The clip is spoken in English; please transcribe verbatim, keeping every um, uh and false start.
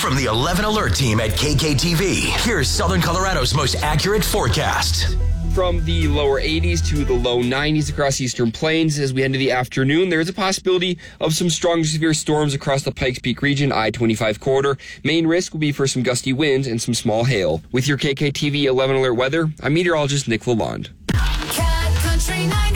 From the eleven Alert team at K K T V, here's Southern Colorado's most accurate forecast. From the lower eighties to the low nineties across eastern plains as we head into the afternoon, there is a possibility of some strong to severe storms across the Pikes Peak region, I twenty-five corridor. Main risk will be for some gusty winds and some small hail. With your K K T V eleven Alert weather, I'm meteorologist Nick Lalonde. Cat Country Night.